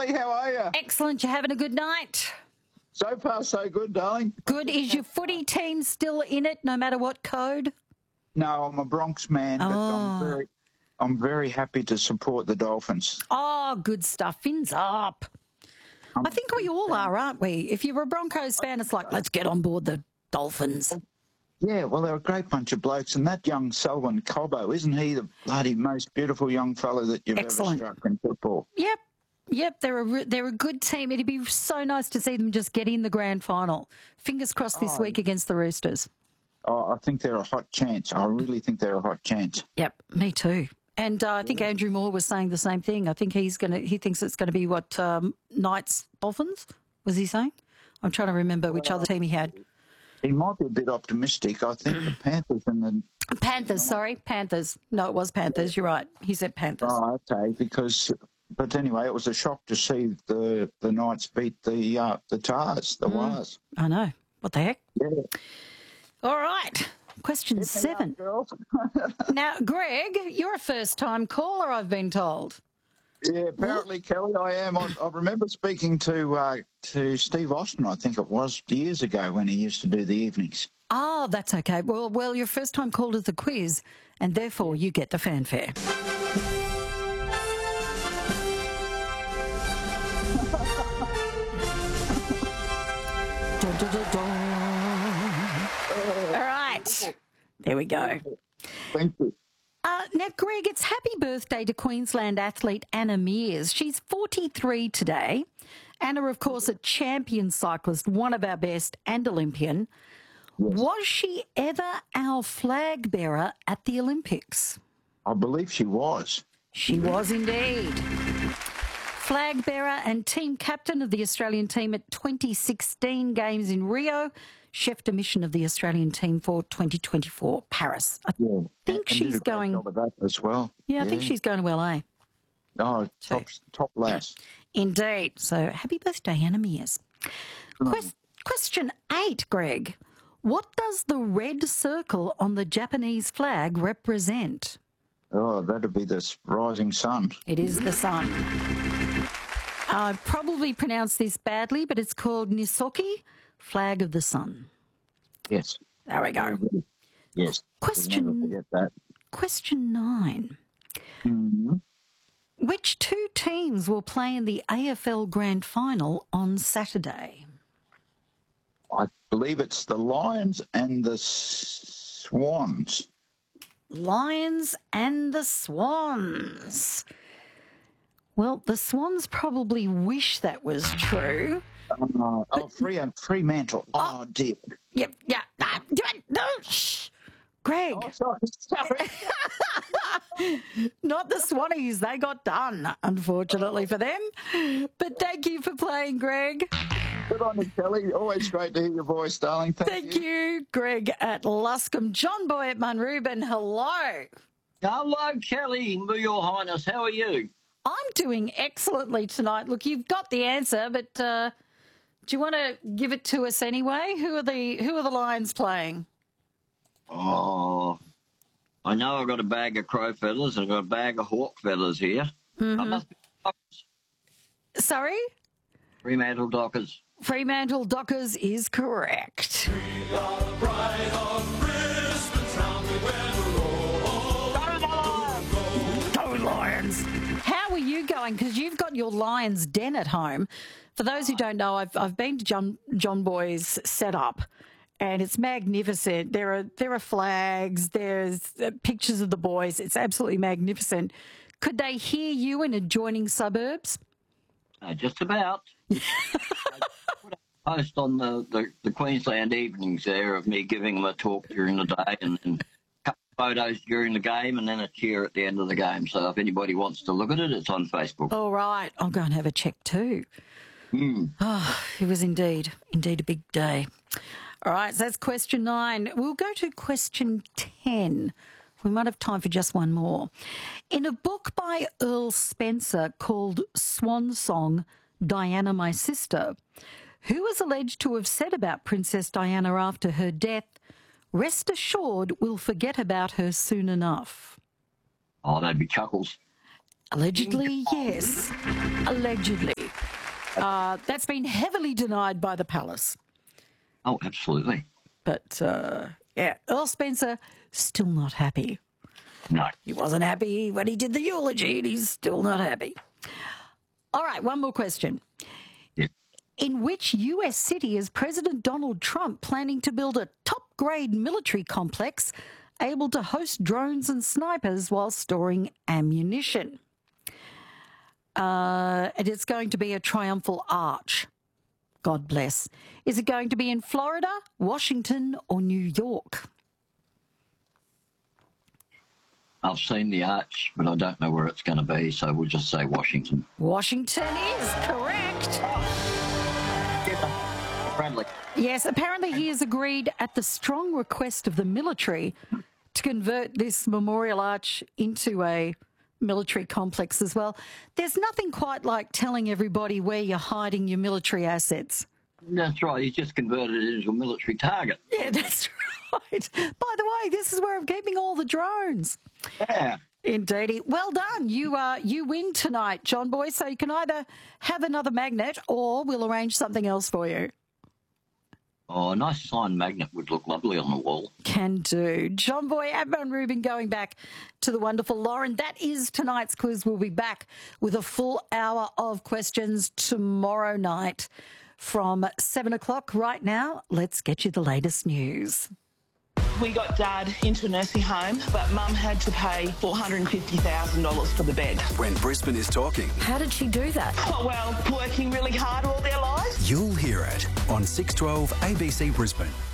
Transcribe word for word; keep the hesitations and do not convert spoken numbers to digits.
Kelly. How are you? Excellent. You having a good night? So far, so good, darling. Good. Is your footy team still in it, no matter what code? No, I'm a Bronx man, but Oh. I'm very, I'm very happy to support the Dolphins. Oh, good stuff. Fins up. I'm I think we all are, aren't we? If you're a Broncos fan, it's like, let's get on board the Dolphins. Yeah, well, they're a great bunch of blokes, and that young Selwyn Cobbo, isn't he the bloody most beautiful young fellow that you've Excellent. ever struck in football? Yep. Yep, they're a re- they're a good team. It'd be so nice to see them just get in the grand final. Fingers crossed this Oh. week against the Roosters. Oh, I think they're a hot chance. I really think they're a hot chance. Yep, me too. And uh, I think Andrew Moore was saying the same thing. I think he's gonna. He thinks it's going to be what um, Knights Dolphins was he saying? I'm trying to remember which other team he had. He might be a bit optimistic. I think the Panthers and the Panthers. Sorry, Panthers. No, it was Panthers. You're right. He said Panthers. oh, okay, because. But anyway, it was a shock to see the the Knights beat the uh, the Tars, the Wars. I know. What the heck? Yeah. All right. Question seven. Girls. Now, Greg, you're a first-time caller, I've been told. Yeah, apparently, Kelly, I am. I, I remember speaking to uh, to Steve Austin, I think it was, years ago when he used to do the evenings. Oh, that's okay. Well, well, your first-time call to the quiz, and therefore you get the fanfare. Dun, dun, dun, dun. All right. There we go. Thank you. Uh, now, Greg, it's happy birthday to Queensland athlete Anna Mears. She's forty-three today. Anna, of course, a champion cyclist, one of our best, and Olympian. Yes. Was she ever our flag bearer at the Olympics? I believe she was. She was indeed. Flag bearer and team captain of the Australian team at twenty sixteen Games in Rio. Chef de mission of the Australian team for twenty twenty-four Paris. I Yeah. think And she's did a great going. job of that as well. Yeah, I think she's going to L A. Oh, top, top lass. Indeed. So happy birthday, Anna Mears. Quest- question eight, Greg. What does the red circle on the Japanese flag represent? Oh, that'd be this rising sun. It is the sun. I probably pronounced this badly, but it's called Nisoki, flag of the sun. Yes. There we go. Yes. Question- We'll never forget that. Question nine. Mhm. Which two teams will play in the A F L Grand Final on Saturday? I believe it's the Lions and the Swans. Lions and the Swans. Well, the Swans probably wish that was true. Uh, oh, free and Fremantle. Oh, dear. Yep, yeah. Ah, do it. No, shh. Greg, Oh, sorry. Sorry. not the Swannies. They got done, unfortunately for them. But thank you for playing, Greg. Good on you, Kelly. Always great to hear your voice, darling. Thank, Thank you, Greg at Luscombe. John Boy at Munrooban, hello. Hello, Kelly, Your Highness. How are you? I'm doing excellently tonight. Look, you've got the answer, but uh, do you want to give it to us anyway? Who are the Who are the Lions playing? Oh, I know I've got a bag of crow feathers. I've got a bag of hawk feathers here. Mm-hmm. I must be Sorry, Fremantle Dockers. Fremantle Dockers is correct. Go Lions! How are you going? Because you've got your Lions den at home. For those who don't know, I've I've been to John John Boy's setup, and it's magnificent. There are there are flags. There's uh, pictures of the boys. It's absolutely magnificent. Could they hear you in adjoining suburbs? Uh, just about. I put a post on the, the, the Queensland evenings there of me giving them a talk during the day and then a couple of photos during the game and then a cheer at the end of the game. So if anybody wants to look at it, it's on Facebook. All right, I'll go and have a check too. Mm. Oh, it was indeed, indeed a big day. All right, so that's question nine. We'll go to question ten. We might have time for just one more. In a book by Earl Spencer called Swan Song, Diana, My Sister, who was alleged to have said about Princess Diana after her death, rest assured we'll forget about her soon enough? Oh, that'd be Chuckles. Allegedly, yes. Allegedly. Uh, that's been heavily denied by the palace. Oh, absolutely. But, uh, yeah, Earl Spencer, still not happy. No. He wasn't happy when he did the eulogy, and he's still not happy. All right, one more question. Yeah. In which U S city is President Donald Trump planning to build a top-grade military complex able to host drones and snipers while storing ammunition? Uh, and it's going to be a triumphal arch. God bless. Is it going to be in Florida, Washington, or New York? I've seen the arch, but I don't know where it's going to be, so we'll just say Washington. Washington is correct. Friendly. Yes, apparently he has agreed at the strong request of the military to convert this memorial arch into a military complex as well. There's nothing quite like telling everybody where you're hiding your military assets. That's right. He's just converted it into a military target. Yeah, that's right. By the way, this is where I'm keeping all the drones. Yeah. Indeedy. Well done. You uh, you win tonight, John Boy, so you can either have another magnet or we'll arrange something else for you. Oh, a nice signed magnet would look lovely on the wall. Can do. John Boy, Adman Rubin going back to the wonderful Lauren. That is tonight's quiz. We'll be back with a full hour of questions tomorrow night from seven o'clock. Right now, let's get you the latest news. We got Dad into a nursing home, but Mum had to pay four hundred fifty thousand dollars for the bed. When Brisbane is talking. How did she do that? Oh, well, working really hard all their lives. You'll hear it on six twelve A B C Brisbane.